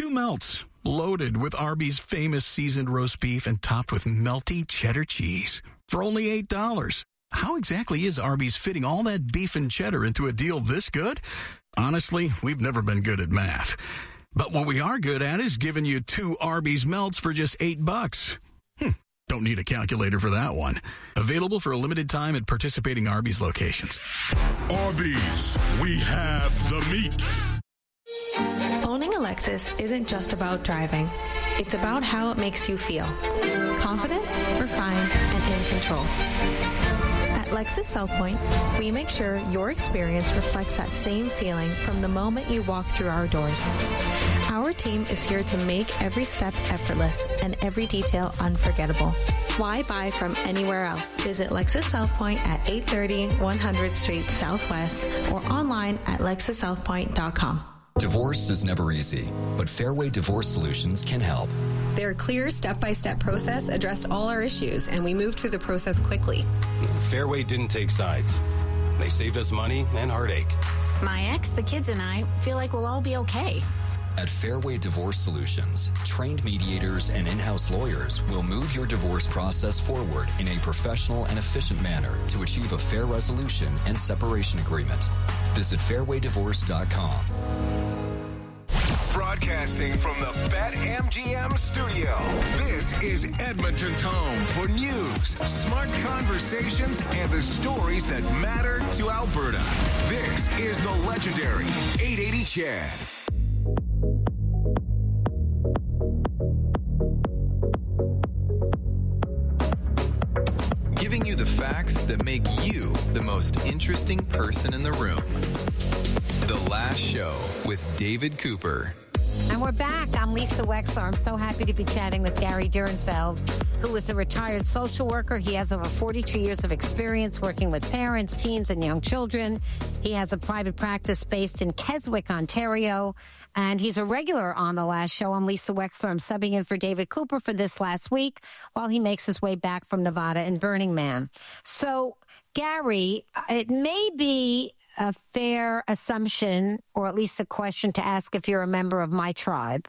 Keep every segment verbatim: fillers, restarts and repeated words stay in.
Two melts, loaded with Arby's famous seasoned roast beef and topped with melty cheddar cheese for only eight dollars. How exactly is Arby's fitting all that beef and cheddar into a deal this good? Honestly, we've never been good at math. But what we are good at is giving you two Arby's melts for just eight bucks. Hmm, don't need a calculator for that one. Available for a limited time at participating Arby's locations. Arby's, we have the meat. Owning a Lexus isn't just about driving. It's about how it makes you feel. Confident, refined, and in control. At Lexus South Point, we make sure your experience reflects that same feeling from the moment you walk through our doors. Our team is here to make every step effortless and every detail unforgettable. Why buy from anywhere else? Visit Lexus South Point at eight thirty one hundredth Street Southwest or online at lexus south point dot com. Divorce is never easy, but Fairway Divorce Solutions can help. Their clear step-by-step process addressed all our issues, and we moved through the process quickly. Fairway didn't take sides. They saved us money and heartache. My ex, the kids, and I feel like we'll all be okay. At Fairway Divorce Solutions, trained mediators and in-house lawyers will move your divorce process forward in a professional and efficient manner to achieve a fair resolution and separation agreement. Visit fairway divorce dot com. Broadcasting from the BetMGM studio, this is Edmonton's home for news, smart conversations, and the stories that matter to Alberta. This is the legendary eight eighty Chad. Giving you the facts that make you the most interesting person in the room. The Last Show with David Cooper. And we're back. I'm Lisa Wexler. I'm so happy to be chatting with Gary Durenfeld, who is a retired social worker. He has over forty-two years of experience working with parents, teens, and young children. He has a private practice based in Keswick, Ontario, and he's a regular on The Last Show. I'm Lisa Wexler. I'm subbing in for David Cooper for this last week while he makes his way back from Nevada and Burning Man. So, Gary, it may be a fair assumption, or at least a question to ask if you're a member of my tribe.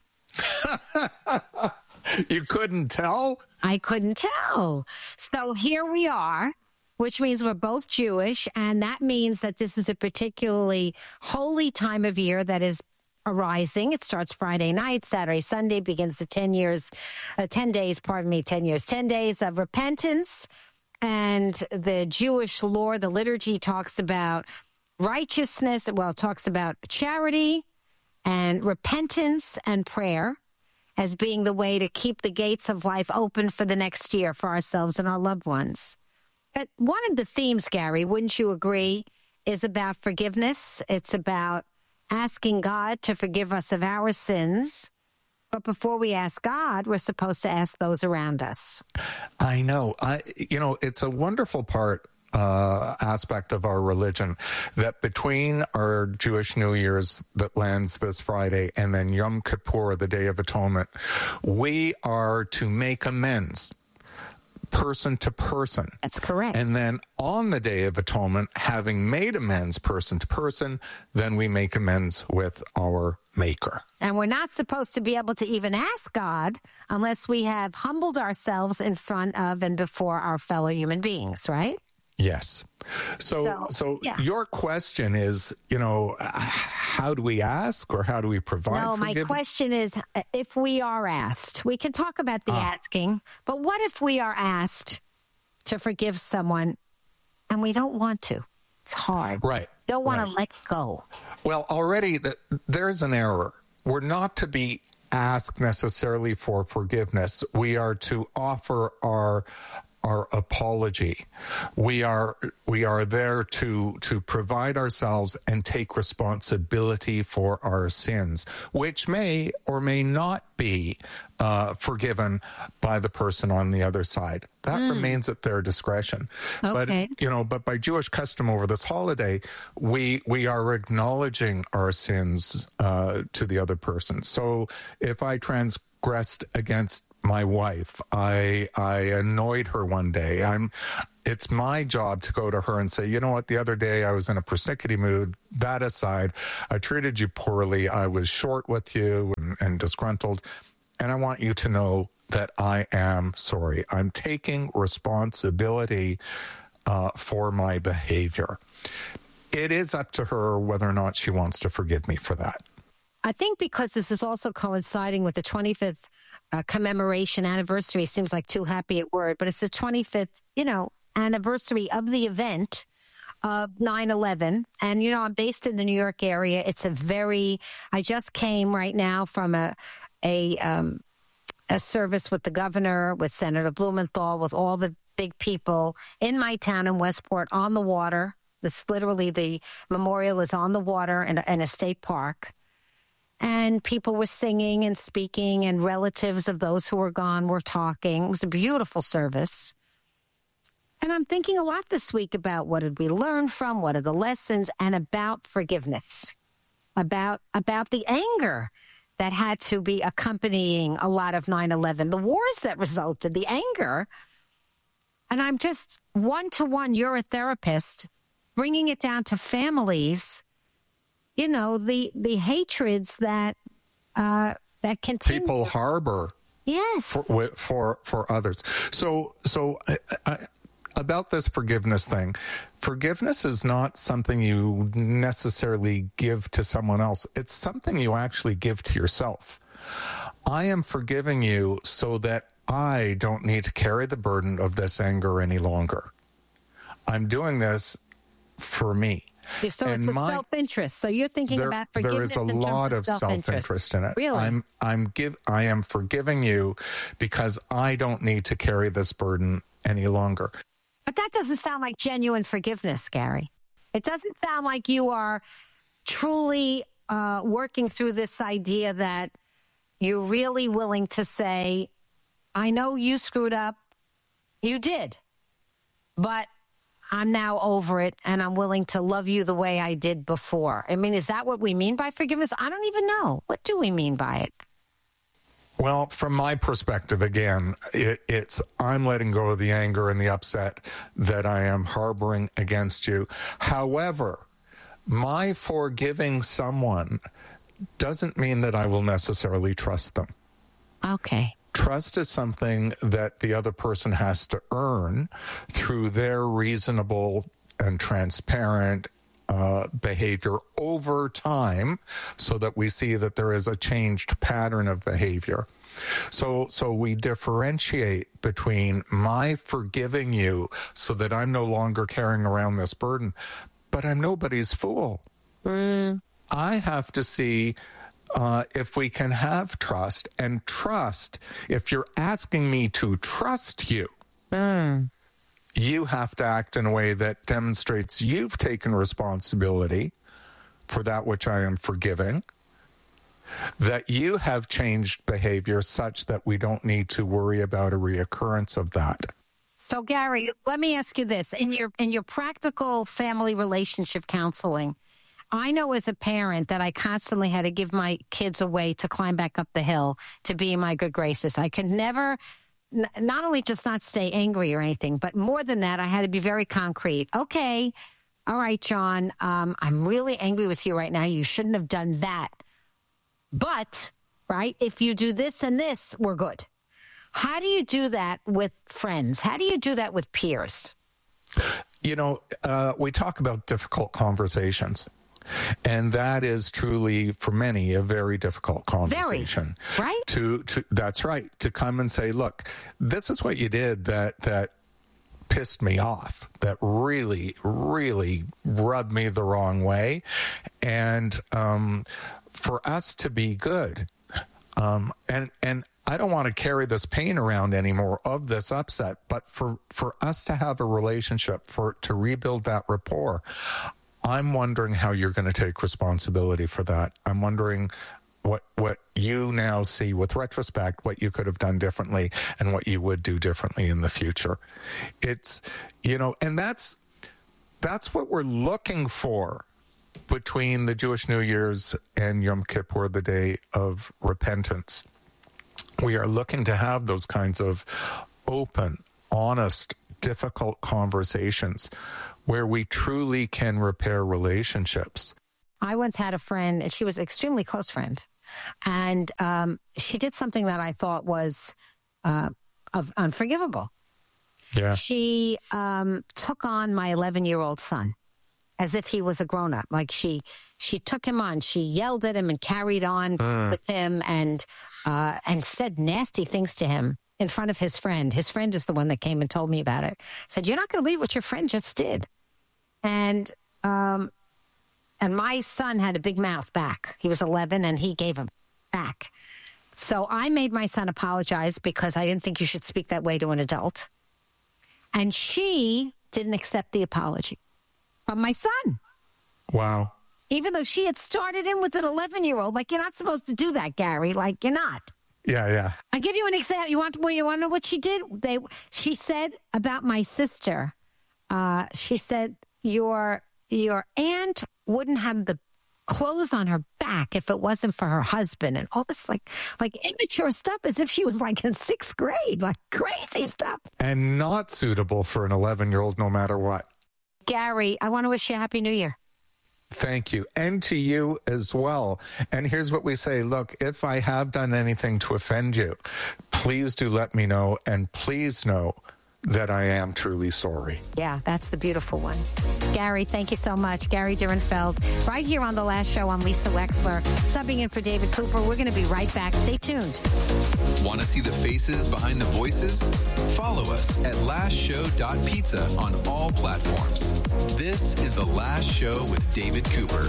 You couldn't tell? I couldn't tell. So here we are, which means we're both Jewish, and that means that this is a particularly holy time of year that is arising. It starts Friday night, Saturday, Sunday, begins the ten years, uh, ten days, pardon me, ten years, ten days of repentance. And the Jewish lore, the liturgy talks about righteousness, well, it talks about charity and repentance and prayer as being the way to keep the gates of life open for the next year for ourselves and our loved ones. But one of the themes, Gary, wouldn't you agree, is about forgiveness. It's about asking God to forgive us of our sins. But before we ask God, we're supposed to ask those around us. I know. I, you know, it's a wonderful part Uh, aspect of our religion that between our Jewish New Year's that lands this Friday and then Yom Kippur, the Day of Atonement, we are to make amends person to person. That's correct. And then on the Day of Atonement, having made amends person to person, then we make amends with our Maker. And we're not supposed to be able to even ask God unless we have humbled ourselves in front of and before our fellow human beings, right? Yes. So, so, so yeah. Your question is, you know, how do we ask or how do we provide No, my forgiveness? question is, if we are asked, we can talk about the ah. asking, but what if we are asked to forgive someone and we don't want to? It's hard. Right. Don't want right. to let go. Well, already the, there's an error. We're not to be asked necessarily for forgiveness. We are to offer our our apology. We are we are there to to provide ourselves and take responsibility for our sins, which may or may not be uh, forgiven by the person on the other side. That mm. remains at their discretion. Okay. But you know, but by Jewish custom over this holiday, we we are acknowledging our sins uh, to the other person. So if I transgressed against my wife. I I annoyed her one day. I'm. It's my job to go to her and say, you know what, the other day I was in a persnickety mood. That aside, I treated you poorly. I was short with you and, and disgruntled. And I want you to know that I am sorry. I'm taking responsibility uh, for my behavior. It is up to her whether or not she wants to forgive me for that. I think because this is also coinciding with the twenty-fifth uh, commemoration anniversary, seems like too happy a word, but it's the twenty-fifth, you know, anniversary of the event of nine eleven. And, you know, I'm based in the New York area. It's a very, I just came right now from a, a, um, a service with the governor, with Senator Blumenthal, with all the big people in my town in Westport on the water. It's literally the memorial is on the water in a, in a state park. And people were singing and speaking, and relatives of those who were gone were talking. It was a beautiful service. And I'm thinking a lot this week about what did we learn from, what are the lessons, and about forgiveness, about about the anger that had to be accompanying a lot of nine eleven, the wars that resulted, the anger. And I'm just one-to-one, you're a therapist, bringing it down to families, you know, the, the hatreds that uh, that continue. People harbor. Yes. For, for, for others. So, so I, I, about this forgiveness thing, forgiveness is not something you necessarily give to someone else. It's something you actually give to yourself. I am forgiving you so that I don't need to carry the burden of this anger any longer. I'm doing this for me. So and it's with my, self-interest. So you're thinking there, about forgiveness. There is a in lot terms of, of self-interest. self-interest in it. Really? I'm I'm give I am forgiving you because I don't need to carry this burden any longer. But that doesn't sound like genuine forgiveness, Gary. It doesn't sound like you are truly uh, working through this idea that you're really willing to say, I know you screwed up. You did. But I'm now over it, and I'm willing to love you the way I did before. I mean, is that what we mean by forgiveness? I don't even know. What do we mean by it? Well, from my perspective, again, it, it's I'm letting go of the anger and the upset that I am harboring against you. However, my forgiving someone doesn't mean that I will necessarily trust them. Okay. Trust is something that the other person has to earn through their reasonable and transparent uh, behavior over time, so that we see that there is a changed pattern of behavior. So, so we differentiate between my forgiving you so that I'm no longer carrying around this burden, but I'm nobody's fool. Mm. I have to see Uh, if we can have trust, and trust, if you're asking me to trust you, mm. you have to act in a way that demonstrates you've taken responsibility for that which I am forgiving, that you have changed behavior such that we don't need to worry about a reoccurrence of that. So, Gary, let me ask you this. In your in your practical family relationship counseling, I know as a parent that I constantly had to give my kids away to climb back up the hill to be in my good graces. I could never, n- not only just not stay angry or anything, but more than that, I had to be very concrete. Okay, all right, John, um, I'm really angry with you right now. You shouldn't have done that. But, right, if you do this and this, we're good. How do you do that with friends? How do you do that with peers? You know, uh, we talk about difficult conversations. And that is truly, for many, a very difficult conversation. Very, right? To, to that's right. To come and say, look, this is what you did that that pissed me off, that really, really rubbed me the wrong way. And um, for us to be good, um, and and I don't want to carry this pain around anymore of this upset, but for, for us to have a relationship, for to rebuild that rapport, I'm wondering how you're going to take responsibility for that. I'm wondering what what you now see with retrospect, what you could have done differently and what you would do differently in the future. It's, you know, and that's that's what we're looking for between the Jewish New Year's and Yom Kippur, the Day of Repentance. we are looking to have those kinds of open, honest, difficult conversations where we truly can repair relationships. I once had a friend, and she was an extremely close friend, and um, she did something that I thought was uh, of unforgivable. Yeah. She um, took on my eleven-year-old son as if he was a grown-up. Like she she took him on. She yelled at him and carried on uh. with him and uh, and said nasty things to him in front of his friend. His friend is the one that came and told me about it. Said, "You're not going to believe what your friend just did." And um, and my son had a big mouth back. He was eleven, and he gave him back. So I made my son apologize because I didn't think you should speak that way to an adult. And she didn't accept the apology from my son. Wow. Even though she had started in with an eleven-year-old. Like, you're not supposed to do that, Gary. Like, you're not. Yeah, yeah. I'll give you an example. You want, well, you want to know what she did? They, she said about my sister, uh, she said, your, your aunt wouldn't have the clothes on her back if it wasn't for her husband, and all this like like immature stuff as if she was like in sixth grade, like crazy stuff. And not suitable for an eleven-year-old no matter what. Gary, I want to wish you a Happy New Year. Thank you. And to you as well. And here's what we say. Look, if I have done anything to offend you, please do let me know, and please know that I am truly sorry. Yeah, that's the beautiful one. Gary, thank you so much. Gary Durenfeld, right here on The Last Show. I'm Lisa Wexler, subbing in for David Cooper. We're going to be right back. Stay tuned. Want to see the faces behind the voices? Follow us at last show dot pizza on all platforms. This is The Last Show with David Cooper.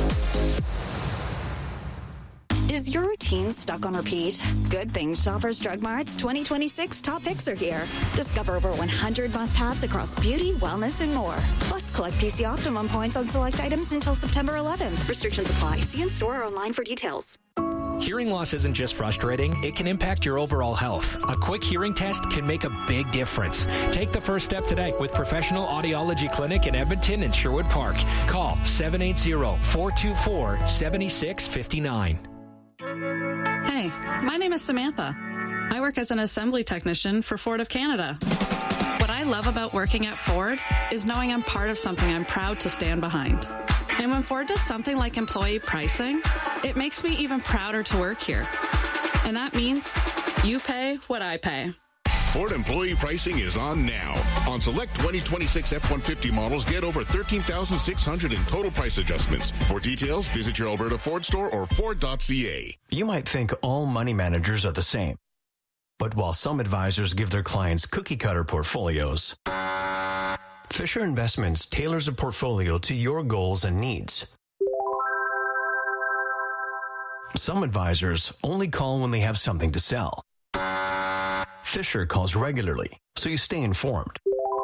Is your routine stuck on repeat? Good Things Shoppers Drug Mart's twenty twenty-six top picks are here. Discover over one hundred must-haves across beauty, wellness, and more. Plus, collect P C Optimum points on select items until September eleventh. Restrictions apply. See in store or online for details. Hearing loss isn't just frustrating, it can impact your overall health. A quick hearing test can make a big difference. Take the first step today with Professional Audiology Clinic in Edmonton and Sherwood Park. Call seven eight zero, four two four, seven six five nine. Hey, my name is Samantha. I work as an assembly technician for Ford of Canada. What I love about working at Ford is knowing I'm part of something I'm proud to stand behind. And when Ford does something like employee pricing, it makes me even prouder to work here. And that means you pay what I pay. Ford employee pricing is on now. On select twenty twenty-six F one fifty models, get over thirteen thousand six hundred in total price adjustments. For details, visit your Alberta Ford store or Ford dot C A. You might think all money managers are the same. But while some advisors give their clients cookie-cutter portfolios, Fisher Investments tailors a portfolio to your goals and needs. Some advisors only call when they have something to sell. Fisher calls regularly, so you stay informed.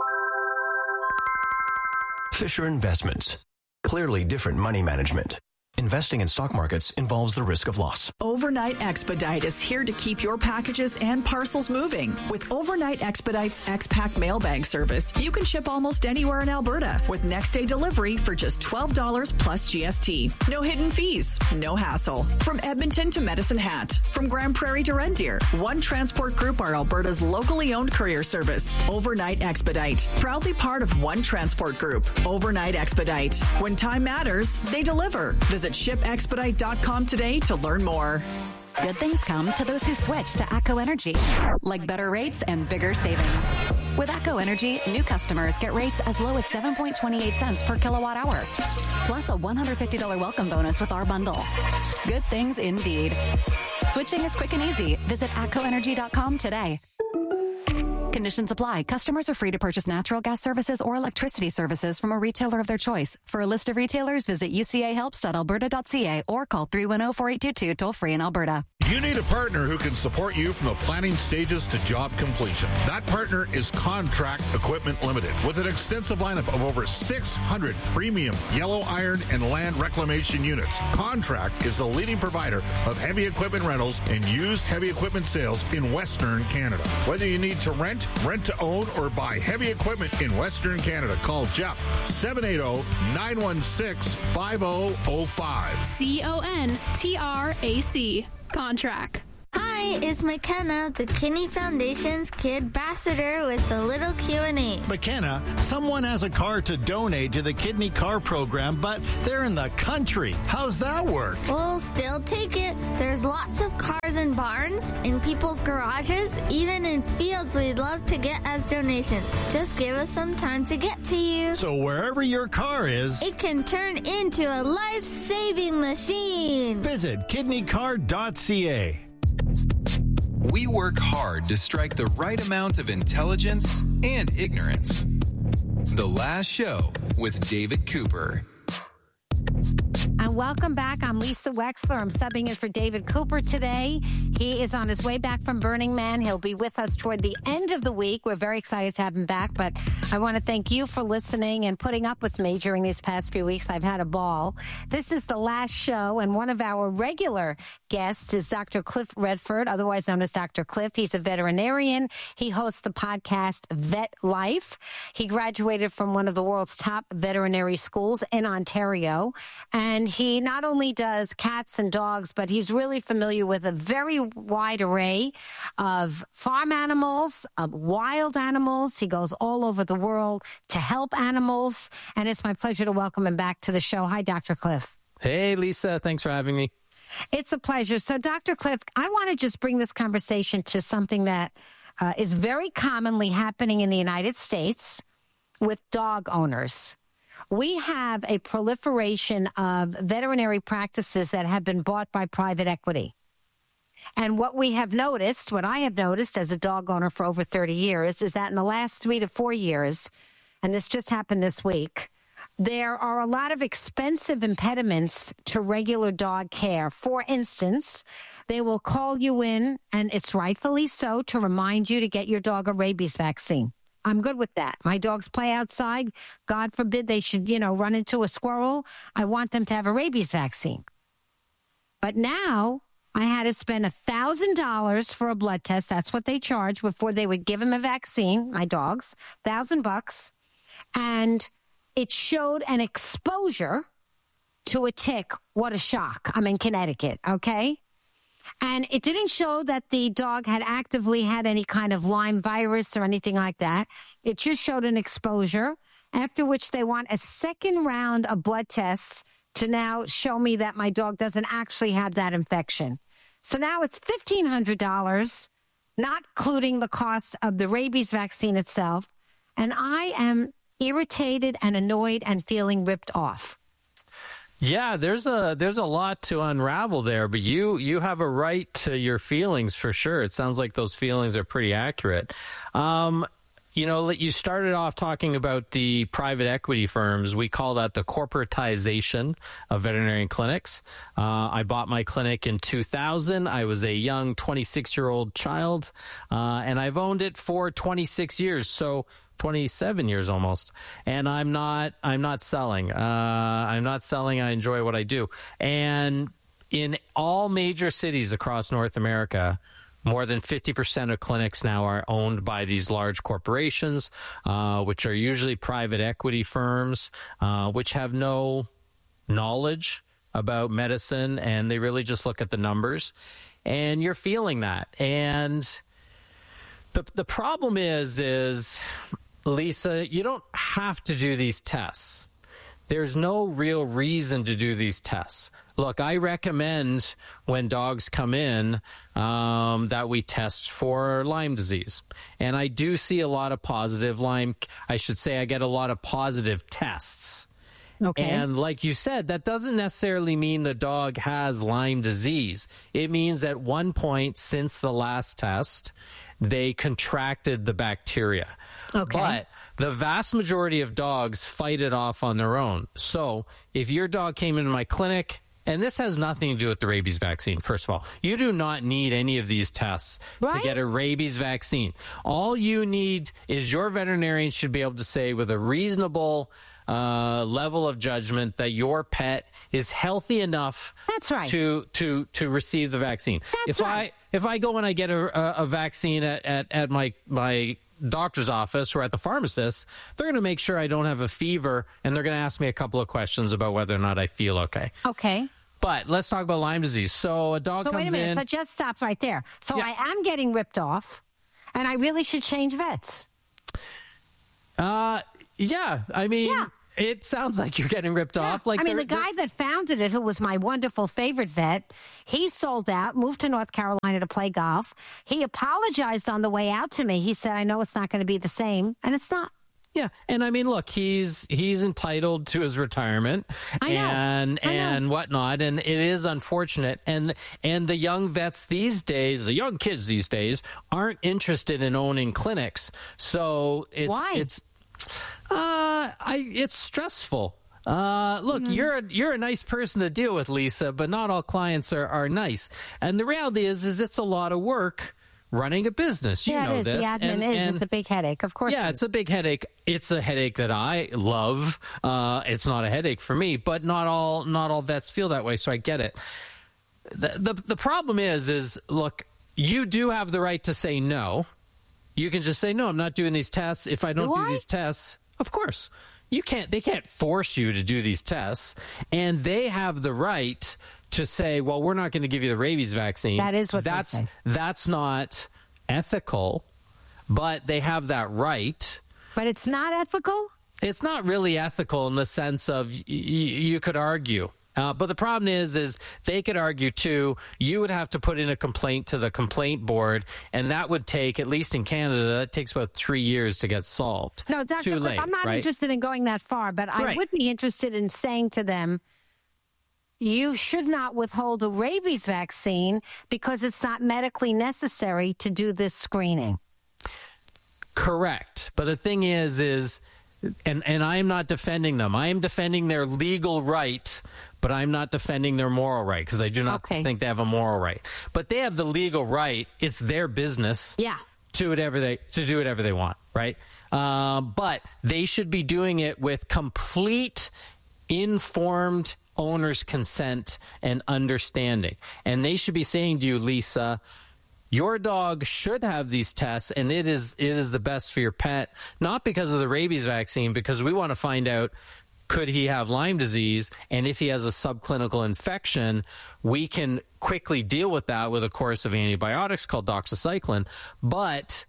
Fisher Investments. Clearly different money management. Investing in stock markets involves the risk of loss. Overnight Expedite is here to keep your packages and parcels moving. With Overnight Expedite's X-Pack mail bag service, you can ship almost anywhere in Alberta with next day delivery for just twelve dollars plus G S T. No hidden fees, no hassle. From Edmonton to Medicine Hat, from Grand Prairie to Red Deer, One Transport Group are Alberta's locally owned courier service. Overnight Expedite, proudly part of One Transport Group. Overnight Expedite. When time matters, they deliver. Visit ship expedite dot com today to learn more. Good things come to those who switch to ATCO Energy, like better rates and bigger savings. With ATCO Energy, new customers get rates as low as seven point two eight cents per kilowatt hour, plus a one hundred fifty dollars welcome bonus with our bundle. Good things indeed. Switching is quick and easy. Visit atco energy dot com today. Conditions apply. Customers are free to purchase natural gas services or electricity services from a retailer of their choice. For a list of retailers, visit u c a helps dot alberta dot c a or call three one zero, four eight two two toll free in Alberta. You need a partner who can support you from the planning stages to job completion. That partner is Contract Equipment Limited. With an extensive lineup of over six hundred premium yellow iron and land reclamation units, Contract is the leading provider of heavy equipment rentals and used heavy equipment sales in Western Canada. Whether you need to rent, rent to own, or buy heavy equipment in Western Canada, call Jeff, seven eight zero, nine one six, five zero zero five. C O N T R A C. Contract. Hi, Hi, it's McKenna, the Kinney Foundation's Kid Ambassador with the little Q and A. McKenna, someone has a car to donate to the Kidney Car Program, but they're in the country. How's that work? We'll still take it. There's lots of cars in barns, in people's garages, even in fields we'd love to get as donations. Just give us some time to get to you. So wherever your car is, it can turn into a life-saving machine. Visit kidney car dot c a. We work hard to strike the right amount of intelligence and ignorance. The Last Show with David Cooper. And welcome back. I'm Lisa Wexler. I'm subbing in for David Cooper today. He is on his way back from Burning Man. He'll be with us toward the end of the week. We're very excited to have him back, but I want to thank you for listening and putting up with me during these past few weeks. I've had a ball. This is The Last Show, and one of our regular guests is Doctor Cliff Redford, otherwise known as Doctor Cliff. He's a veterinarian. He hosts the podcast Vet Life. He graduated from one of the world's top veterinary schools in Ontario, and he not only does cats and dogs, but he's really familiar with a very wide array of farm animals, of wild animals. He goes all over the world to help animals. And it's my pleasure to welcome him back to the show. Hi, Doctor Cliff. Hey, Lisa. Thanks for having me. It's a pleasure. So, Doctor Cliff, I want to just bring this conversation to something that uh, is very commonly happening in the United States with dog owners. We have a proliferation of veterinary practices that have been bought by private equity. And what we have noticed, what I have noticed as a dog owner for over thirty years, is that in the last three to four years, and this just happened this week, there are a lot of expensive impediments to regular dog care. For instance, they will call you in, and it's rightfully so, to remind you to get your dog a rabies vaccine. I'm good with that. My dogs play outside. God forbid they should, you know, run into a squirrel. I want them to have a rabies vaccine. But now I had to spend one thousand dollars for a blood test. That's what they charge before they would give them a vaccine, my dogs, one thousand bucks. And it showed an exposure to a tick. What a shock. I'm in Connecticut, okay? And it didn't show that the dog had actively had any kind of Lyme virus or anything like that. It just showed an exposure, after which they want a second round of blood tests to now show me that my dog doesn't actually have that infection. So now it's fifteen hundred dollars, not including the cost of the rabies vaccine itself. And I am irritated and annoyed and feeling ripped off. Yeah, there's a there's a lot to unravel there, but you you have a right to your feelings for sure. It sounds like those feelings are pretty accurate. Um, you know, you started off talking about the private equity firms. We call that the corporatization of veterinary clinics. Uh, I bought my clinic in two thousand. I was a young twenty-six-year-old child, uh, and I've owned it for twenty-six years. So twenty-seven years almost, and I'm not I'm not selling. Uh, I'm not selling. I enjoy what I do. And in all major cities across North America, more than fifty percent of clinics now are owned by these large corporations, uh, which are usually private equity firms, uh, which have no knowledge about medicine, and they really just look at the numbers. And you're feeling that. And the the problem is is Lisa, you don't have to do these tests. There's no real reason to do these tests. Look, I recommend when dogs come in um, that we test for Lyme disease. And I do see a lot of positive Lyme. I should say I get a lot of positive tests. Okay. And like you said, that doesn't necessarily mean the dog has Lyme disease. It means at one point since the last test, they contracted the bacteria. Okay. But the vast majority of dogs fight it off on their own. So if your dog came into my clinic, and this has nothing to do with the rabies vaccine, first of all, you do not need any of these tests right? to get a rabies vaccine. All you need is your veterinarian should be able to say with a reasonable uh, level of judgment that your pet is healthy enough That's right. to, to, to receive the vaccine. That's if right. I if I go and I get a, a, a vaccine at, at, at my my doctor's office or at the pharmacist, they're going to make sure I don't have a fever, and they're going to ask me a couple of questions about whether or not I feel okay. Okay. But let's talk about Lyme disease. So a dog So comes wait a minute. in. So just stops right there. So Yeah. I am getting ripped off, and I really should change vets. Uh, yeah. I mean, Yeah. it sounds like you're getting ripped off. Like I mean, they're- the guy that founded it, who was my wonderful favorite vet, he sold out, moved to North Carolina to play golf. He apologized on the way out to me. He said, I know it's not going to be the same. And it's not. Yeah, and I mean, look, he's he's entitled to his retirement I know. and I know. and whatnot, and it is unfortunate. And and the young vets these days, the young kids these days, aren't interested in owning clinics. So it's Why? it's uh, I it's stressful. Uh, look, Mm-hmm. you're a, you're a nice person to deal with, Lisa, but not all clients are, are nice. And the reality is, is it's a lot of work running a business. You yeah, know it is. this. The admin and, is, and, is the big headache. Of course. yeah, it it's is. a big headache. It's a headache that I love. Uh, it's not a headache for me, but not all not all vets feel that way. So I get it. The, the the problem is is look, you do have the right to say no. You can just say no. I'm not doing these tests. If I don't Do do I? these tests, of course you can't. They can't force you to do these tests, and they have the right to say, well, we're not going to give you the rabies vaccine. That is what they that's say. that's not ethical, but they have that right. But it's not ethical? It's not really ethical in the sense of y- y- you could argue. Uh, but the problem is, is they could argue too. You would have to put in a complaint to the complaint board, and that would take, at least in Canada, that takes about three years to get solved. No, Doctor Too Cliff, late, I'm not right? interested in going that far, but I Right. would be interested in saying to them, you should not withhold a rabies vaccine because it's not medically necessary to do this screening. Correct. But the thing is, is, and, and I am not defending them. I am defending their legal right, but I'm not defending their moral right because I do not Okay. think they have a moral right. But they have the legal right. It's their business. Yeah. To whatever they to do whatever they want, right? Uh, but they should be doing it with complete informed owner's consent and understanding. And they should be saying to you, Lisa, your dog should have these tests, and it is it is the best for your pet, not because of the rabies vaccine, because we want to find out, could he have Lyme disease? And if he has a subclinical infection, we can quickly deal with that with a course of antibiotics called doxycycline. But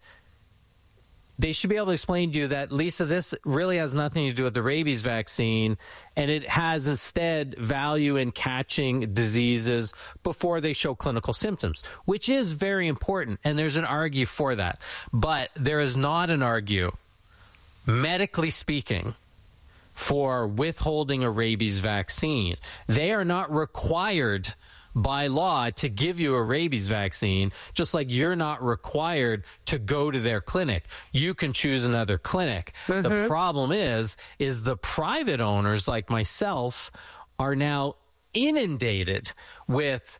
they should be able to explain to you that, Lisa, this really has nothing to do with the rabies vaccine, and it has instead value in catching diseases before they show clinical symptoms, which is very important, and there's an argue for that. But there is not an argue, medically speaking, for withholding a rabies vaccine. They are not required by law to give you a rabies vaccine, just like you're not required to go to their clinic. You can choose another clinic. The Mhm. problem is, is the private owners like myself are now inundated with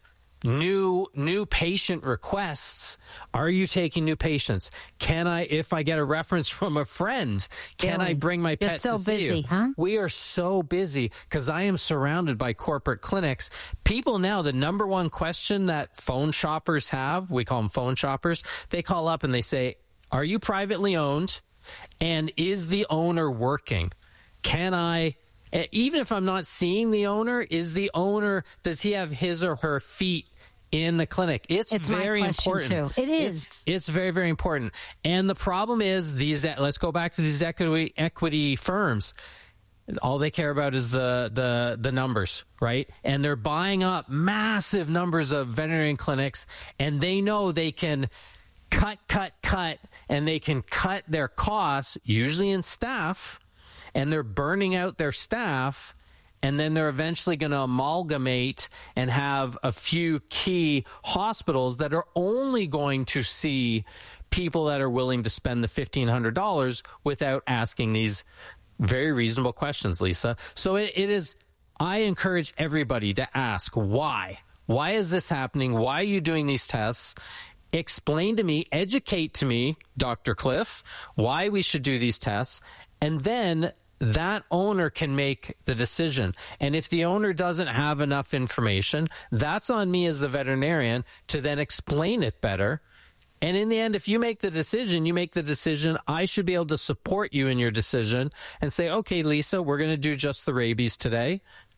new new patient requests. Are you taking new patients? Can I, if I get a reference from a friend, can Really? I bring my You're pet so to see busy, you? huh? We are so busy because I am surrounded by corporate clinics. People now, the number one question that phone shoppers have, we call them phone shoppers, they call up and they say, are you privately owned? And is the owner working? Can I, even if I'm not seeing the owner, is the owner, does he have his or her feet in the clinic? It's, It's my very question, important. too. It is. It's, it's very, very important. And the problem is these, let's go back to these equity, equity firms. All they care about is the, the, the numbers, right? And they're buying up massive numbers of veterinary clinics, and they know they can cut, cut, cut, and they can cut their costs, usually in staff, and they're burning out their staff, and then they're eventually going to amalgamate and have a few key hospitals that are only going to see people that are willing to spend the fifteen hundred dollars without asking these very reasonable questions, Lisa. So it, it is, I encourage everybody to ask why. Why is this happening? Why are you doing these tests? Explain to me, educate to me, Doctor Cliff, why we should do these tests. And then that owner can make the decision. And if the owner doesn't have enough information, that's on me as the veterinarian to then explain it better. And in the end, if you make the decision, you make the decision, I should be able to support you in your decision and say, okay, Lisa, we're going to do just the rabies today.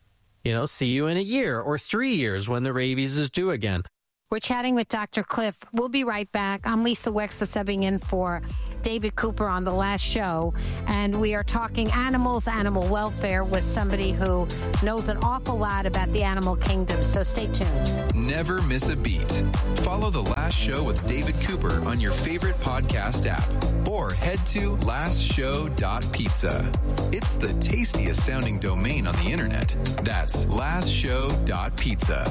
you know, see you in a year or three years when the rabies is due again. We're chatting with Doctor Cliff. We'll be right back. I'm Lisa Wexler, subbing in for David Cooper on the last show. And we are talking animals, animal welfare with somebody who knows an awful lot about the animal kingdom. So stay tuned. Never miss a beat. Follow The Last Show with David Cooper on your favorite podcast app or head to last show dot pizza. It's the tastiest sounding domain on the internet. That's last show dot pizza.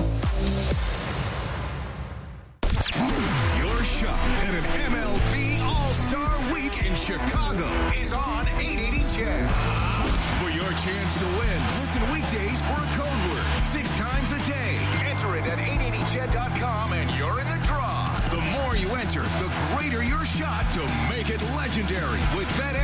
Your shot at an M L B All-Star Week in Chicago is on eight eighty C H E D. For your chance to win, listen weekdays for a code word six times a day. Enter it at eight eighty C H E D dot com and you're in the draw. The more you enter, the greater your shot to make it legendary with Bet